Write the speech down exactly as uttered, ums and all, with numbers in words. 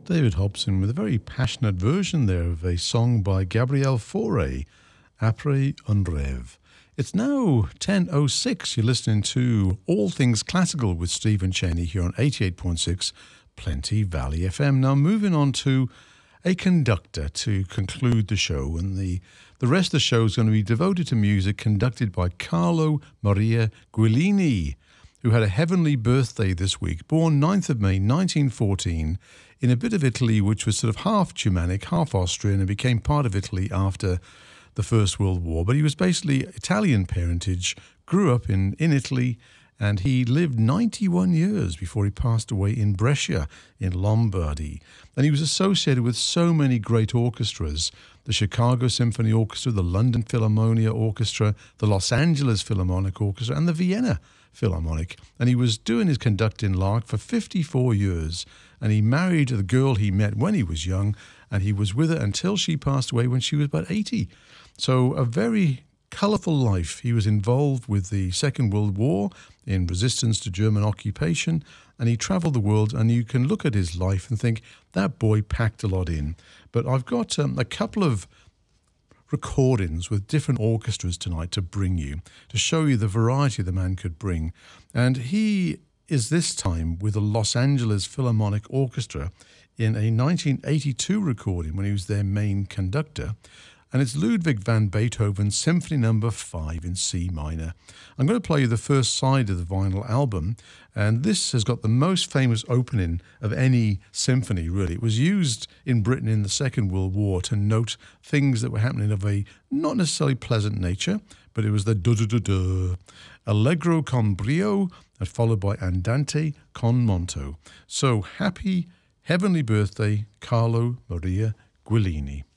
David Hobson with a very passionate version there of a song by Gabriel Fauré, Après un rêve. It's now ten oh six. You're listening to All Things Classical with Stephen Cheney here on eighty-eight point six Plenty Valley F M. Now moving on to a conductor to conclude the show, and the, the rest of the show is going to be devoted to music conducted by Carlo Maria Guillini, who had a heavenly birthday this week, born ninth of May nineteen fourteen in a bit of Italy which was sort of half Germanic, half Austrian, and became part of Italy after the First World War. But he was basically Italian parentage, grew up in, in Italy, and he lived ninety-one years before he passed away in Brescia in Lombardy. And he was associated with so many great orchestras: the Chicago Symphony Orchestra, the London Philharmonia Orchestra, the Los Angeles Philharmonic Orchestra, and the Vienna Philharmonic. And he was doing his conducting lark for fifty-four years, and he married the girl he met when he was young, and he was with her until she passed away when she was about eighty. So a very colourful life. He was involved with the Second World War in resistance to German occupation, and he travelled the world, and you can look at his life and think, that boy packed a lot in. But I've got um, a couple of recordings with different orchestras tonight to bring you, to show you the variety the man could bring. And he is this time with the Los Angeles Philharmonic Orchestra in a nineteen eighty-two recording when he was their main conductor. And it's Ludwig van Beethoven's Symphony Number five in C minor. I'm going to play you the first side of the vinyl album, and this has got the most famous opening of any symphony, really. It was used in Britain in the Second World War to note things that were happening of a not necessarily pleasant nature, but it was the du-du-du-du, Allegro con brio, followed by Andante con monto. So happy heavenly birthday, Carlo Maria Guillini.